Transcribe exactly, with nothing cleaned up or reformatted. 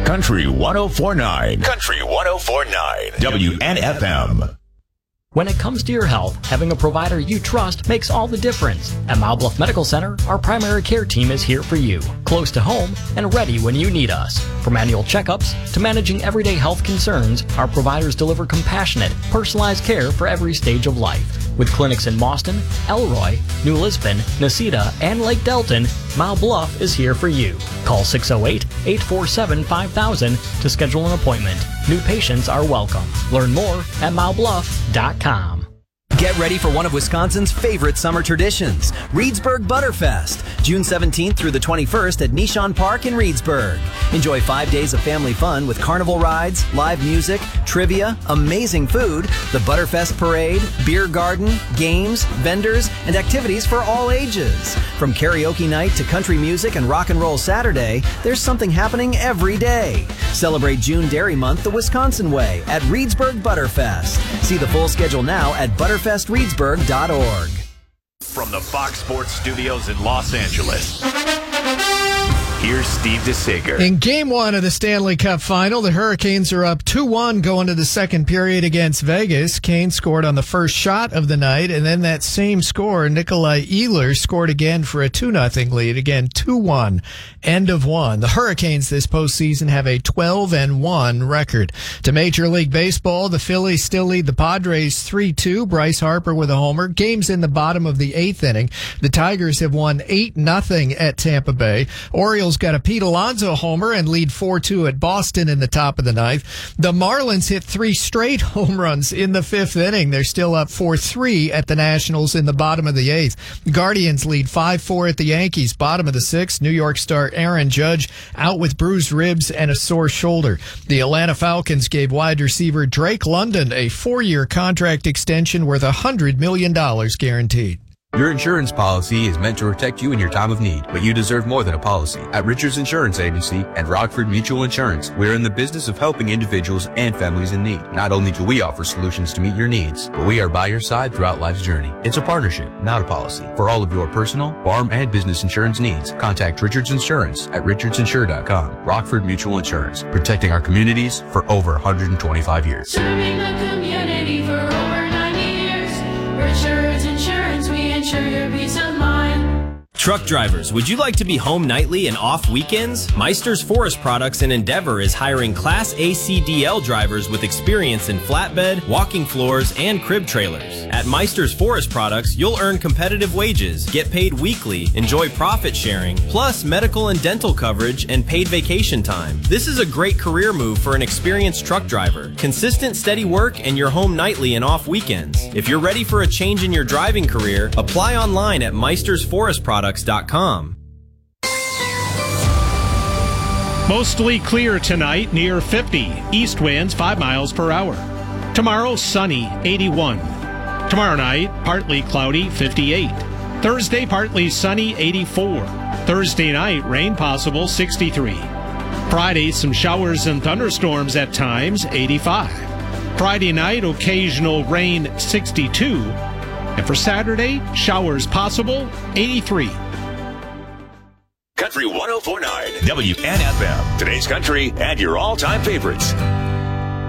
Country one oh four point nine. Country one oh four point nine. W N F M. When it comes to your health, having a provider you trust makes all the difference. At Mile Bluff Medical Center, our primary care team is here for you, close to home and ready when you need us. From annual checkups to managing everyday health concerns, our providers deliver compassionate, personalized care for every stage of life. With clinics in Mauston, Elroy, New Lisbon, Nacita, and Lake Delton, Mile Bluff is here for you. Call six oh eight, eight four seven, five thousand to schedule an appointment. New patients are welcome. Learn more at mile bluff dot com. Get ready for one of Wisconsin's favorite summer traditions, Reedsburg Butterfest, June seventeenth through the twenty-first at Nishan Park in Reedsburg. Enjoy five days of family fun with carnival rides, live music, trivia, amazing food, the Butterfest parade, beer garden, games, vendors, and activities for all ages. From karaoke night to country music and rock and roll Saturday, there's something happening every day. Celebrate June Dairy Month the Wisconsin way at Reedsburg Butterfest. See the full schedule now at butterfest reedsburg dot org. From the Fox Sports Studios in Los Angeles, here's Steve DeSager. In game one of the Stanley Cup Final, the Hurricanes are up two one going to the second period against Vegas. Kane scored on the first shot of the night, and then that same score, Nikolai Ehlers scored again for a two nothing lead. Again, two one, end of one. The Hurricanes this postseason have a twelve and one record. To Major League Baseball, the Phillies still lead the Padres three two. Bryce Harper with a homer. Game's in the bottom of the eighth inning. The Tigers have won eight nothing at Tampa Bay. Orioles got a Pete Alonso homer and lead four two at Boston in the top of the ninth. The Marlins hit three straight home runs in the fifth inning. They're still up four three at the Nationals in the bottom of the eighth. Guardians lead five four at the Yankees, bottom of the sixth. New York star Aaron Judge out with bruised ribs and a sore shoulder. The Atlanta Falcons gave wide receiver Drake London a four-year contract extension worth one hundred million dollars guaranteed. Your insurance policy is meant to protect you in your time of need, but you deserve more than a policy. At Richards Insurance Agency and Rockford Mutual Insurance, we're in the business of helping individuals and families in need. Not only do we offer solutions to meet your needs, but we are by your side throughout life's journey. It's a partnership, not a policy. For all of your personal, farm, and business insurance needs, contact Richards Insurance at richards insure dot com. Rockford Mutual Insurance, protecting our communities for over one hundred twenty-five years. Serving the community for over ninety years. Richards Insurance, we insure your peace of mind. Truck drivers, would you like to be home nightly and off weekends? Meister's Forest Products in Endeavor is hiring Class A C D L drivers with experience in flatbed, walking floors, and crib trailers. At Meister's Forest Products, you'll earn competitive wages, get paid weekly, enjoy profit sharing, plus medical and dental coverage and paid vacation time. This is a great career move for an experienced truck driver. Consistent, steady work, and you're home nightly and off weekends. If you're ready for a change in your driving career, apply online at meisters forest products dot com. Mostly clear tonight, near fifty. East winds five miles per hour. Tomorrow, sunny, eighty-one. Tomorrow night, partly cloudy, fifty-eight. Thursday, partly sunny, eighty-four. Thursday night, rain possible, sixty-three. Friday, some showers and thunderstorms at times, eighty-five. Friday night, occasional rain, sixty-two. And for Saturday, showers possible, eighty-three. Country one oh four point nine, W N F M. Today's country and your all-time favorites.